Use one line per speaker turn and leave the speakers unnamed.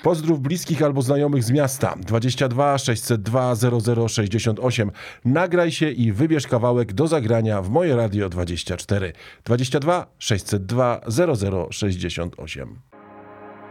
Pozdrów bliskich albo znajomych z miasta. 22 602 0068. Nagraj się i wybierz kawałek do zagrania w Moje Radio 24. 22 602 0068.